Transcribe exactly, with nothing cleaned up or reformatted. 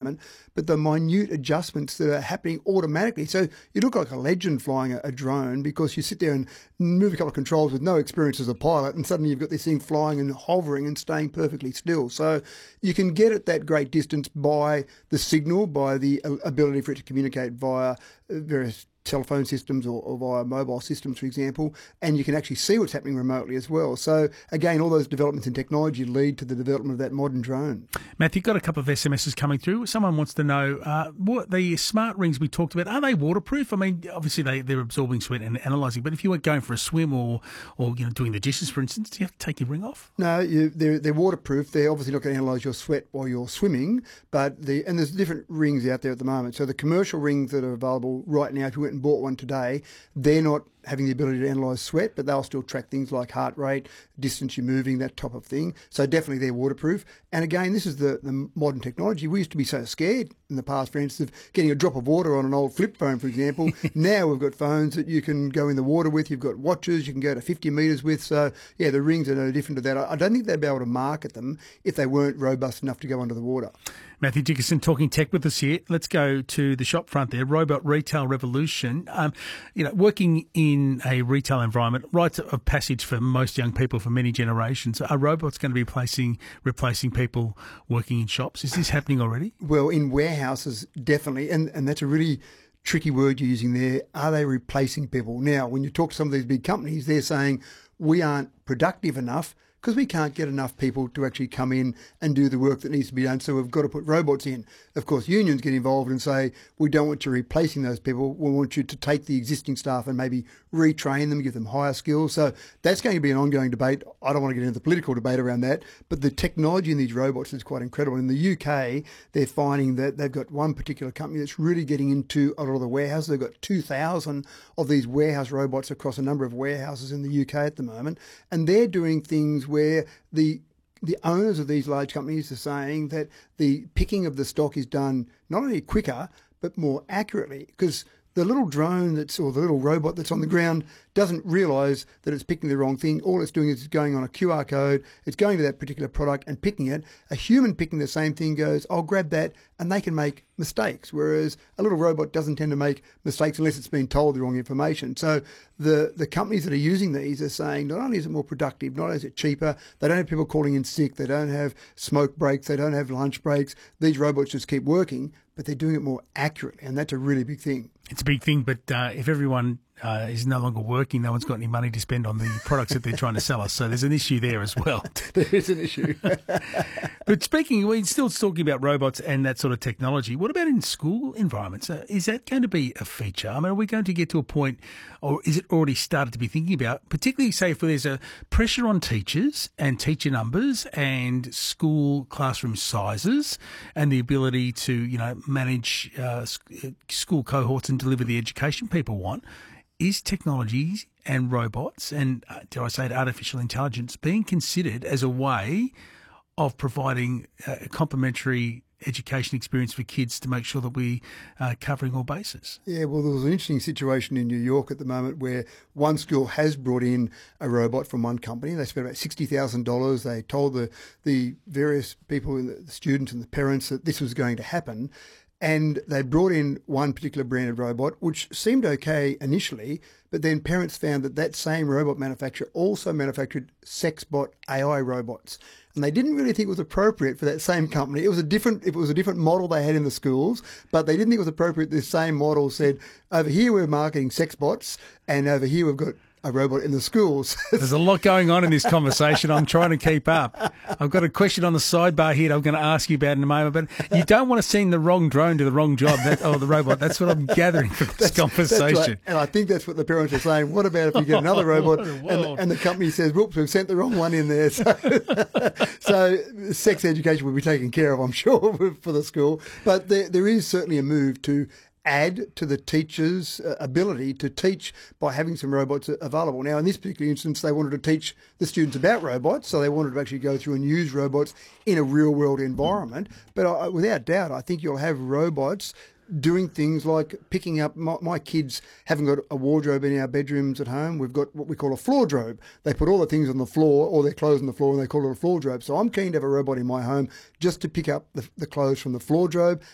environment, but the minute adjustments that are happening automatically. So you look like a legend flying a, a drone because you sit there and move a couple of controls with no experience as a pilot, and suddenly you've got this thing flying and hovering and staying perfectly still. So you can get at that great distance by the signal, by the ability for it to communicate via various telephone systems or, or via mobile systems, for example, and you can actually see what's happening remotely as well. So again, all those developments in technology lead to the development of that modern drone. Matthew, got a couple of S M Ses coming through. Someone wants to know, uh, what the smart rings we talked about, are they waterproof? I mean, obviously they, they're absorbing sweat and analysing, but if you were going for a swim or, or you know, doing the dishes, for instance, do you have to take your ring off? No, you, they're, they're waterproof. They're obviously not going to analyse your sweat while you're swimming, but the and there's different rings out there at the moment. So the commercial rings that are available right now, if you went and bought one today, they're not having the ability to analyse sweat, but they'll still track things like heart rate, distance you're moving, that type of thing. So definitely they're waterproof. And again, this is the, the modern technology. We used to be so scared in the past, for instance, of getting a drop of water on an old flip phone, for example. Now we've got phones that you can go in the water with. You've got watches you can go to fifty metres with. So, yeah, the rings are no different to that. I, I don't think they'd be able to market them if they weren't robust enough to go under the water. Matthew Dickerson talking tech with us here. Let's go to the shop front there, Robot Retail Revolution. Um, you know, working in a retail environment, rites of passage for most young people for many generations. Are robots going to be replacing replacing people working in shops? Is this happening already? Well, in warehouses, definitely, and and that's a really tricky word you're using there. Are they replacing people? Now, when you talk to some of these big companies, they're saying we aren't productive enough because we can't get enough people to actually come in and do the work that needs to be done, so we've got to put robots in. Of course, unions get involved and say, we don't want you replacing those people, we want you to take the existing staff and maybe retrain them, give them higher skills. So that's going to be an ongoing debate. I don't want to get into the political debate around that, but the technology in these robots is quite incredible. In the U K, they're finding that they've got one particular company that's really getting into a lot of the warehouses. They've got two thousand of these warehouse robots across a number of warehouses in the U K at the moment, and they're doing things where the the owners of these large companies are saying that the picking of the stock is done not only quicker but more accurately, because the little drone that's or the little robot that's on the ground doesn't realise that it's picking the wrong thing. All it's doing is it's going on a Q R code, it's going to that particular product and picking it. A human picking the same thing goes, I'll grab that, and they can make mistakes, whereas a little robot doesn't tend to make mistakes unless it's been told the wrong information. So the, the companies that are using these are saying not only is it more productive, not only is it cheaper, they don't have people calling in sick, they don't have smoke breaks, they don't have lunch breaks. These robots just keep working, but they're doing it more accurately, and that's a really big thing. It's a big thing, but uh, if everyone uh, is no longer working, no one's got any money to spend on the products that they're trying to sell us. So there's an issue there as well. There is an issue. But speaking, we're still talking about robots and that sort of technology. What about in school environments? Uh, is that going to be a feature? I mean, are we going to get to a point, or is it already started to be thinking about, particularly say if there's a pressure on teachers and teacher numbers and school classroom sizes and the ability to, you know, manage uh, school cohorts and deliver the education people want? Is technology and robots and, uh, dare I say it, artificial intelligence being considered as a way of providing a complementary education experience for kids to make sure that we are covering all bases? Yeah, well, there was an interesting situation in New York at the moment where one school has brought in a robot from one company. They spent about sixty thousand dollars. They told the, the various people, the students and the parents, that this was going to happen. And they brought in one particular branded robot, which seemed okay initially, but then parents found that that same robot manufacturer also manufactured SexBot A I robots. And they didn't really think it was appropriate for that same company. It was a different, it was a different model they had in the schools, but they didn't think it was appropriate. This same model said, over here we're marketing sex bots, and over here we've got a robot in the schools. There's a lot going on in this conversation. I'm trying to keep up. I've got a question on the sidebar here that I'm going to ask you about in a moment, but you don't want to send the wrong drone to the wrong job, that, or the robot. That's what I'm gathering from this that's, conversation. That's right. And I think that's what the parents are saying. What about if you get another robot and, and the company says, whoops, we've sent the wrong one in there. So, so sex education will be taken care of, I'm sure, for the school. But there, there is certainly a move to add to the teacher's uh, ability to teach by having some robots available. Now, in this particular instance, they wanted to teach the students about robots, so they wanted to actually go through and use robots in a real-world environment. But uh, without doubt, I think you'll have robots doing things like picking up, my, my kids haven't got a wardrobe in our bedrooms at home. We've got what we call a floordrobe. They put all the things on the floor, all their clothes on the floor, and they call it a floordrobe. So I'm keen to have a robot in my home just to pick up the, the clothes from the floordrobe